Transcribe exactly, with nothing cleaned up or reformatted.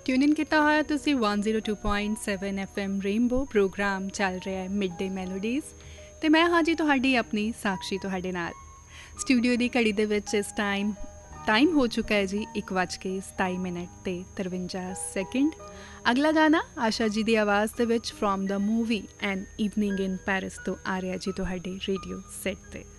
Tune in किया होया तुसी one zero two point seven F M rainbow programme चल रहा है मिड डे मैलोडीज़ तो मैं हाँ जी तुहाडी अपनी साक्षी तुहाडे नाल स्टूडियो की घड़ी दे विच इस टाइम टाइम हो चुका है जी एक वज के सताई मिनट ते तरवंजा सैकेंड। अगला गाना आशा जी की आवाज़ दे which from the movie N evening in Paris तो आ रहा जी तुहाडे रेडियो सैट ते।